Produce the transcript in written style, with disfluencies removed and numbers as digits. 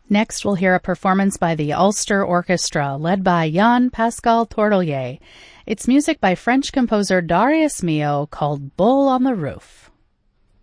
Next, we'll hear a performance by the Ulster Orchestra, led by Jan-Pascal Tourtellier. It's music by French composer Darius Milhaud called Bull on the Roof.